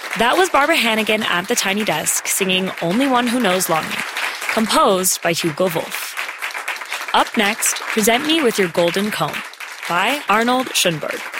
That was Barbara Hannigan at the Tiny Desk singing Only One Who Knows Longing, composed by Hugo Wolf. Up next, Present Me with Your Golden Comb by Arnold Schoenberg.